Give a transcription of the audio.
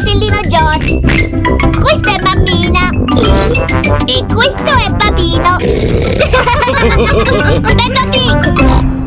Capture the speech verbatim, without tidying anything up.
fratellino George. Questa è mammina. E questo è papino. Peppa